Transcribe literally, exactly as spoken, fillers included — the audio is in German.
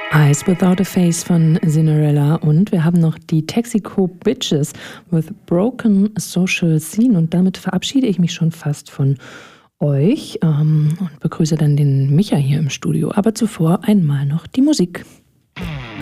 Eyes Without a Face von Cinderella und wir haben noch die Texaco Bitches with Broken Social Scene und damit verabschiede ich mich schon fast von euch ähm, und begrüße dann den Micha hier im Studio. Aber zuvor einmal noch die Musik.